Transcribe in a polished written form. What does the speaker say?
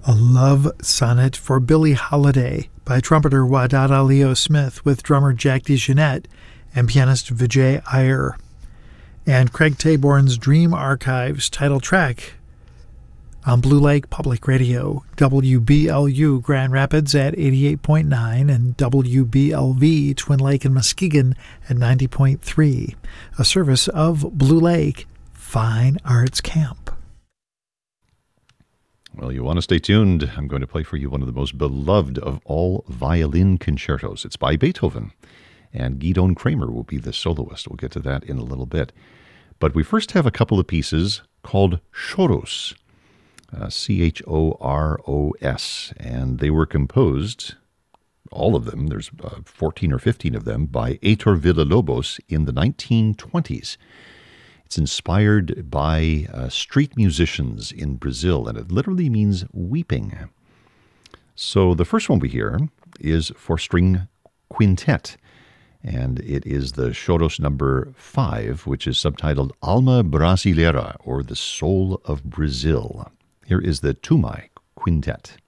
A Love Sonnet for Billie Holiday by trumpeter Wadada Leo Smith with drummer Jack DeJohnette and pianist Vijay Iyer. And Craig Taborn's Dream Archives title track on Blue Lake Public Radio, WBLU Grand Rapids at 88.9 and WBLV Twin Lake and Muskegon at 90.3, a service of Blue Lake Fine Arts Camp. Well, you want to stay tuned. I'm going to play for you one of the most beloved of all violin concertos. It's by Beethoven, and Gidon Kramer will be the soloist. We'll get to that in a little bit. But we first have a couple of pieces called Choros, Choros, and they were composed, all of them, there's 14 or 15 of them, by Heitor Villa-Lobos in the 1920s. It's inspired by street musicians in Brazil, and it literally means weeping. So the first one we hear is for string quintet, and it is the Choros number 5, which is subtitled Alma Brasileira, or the Soul of Brazil. Here is the Tumai Quintet.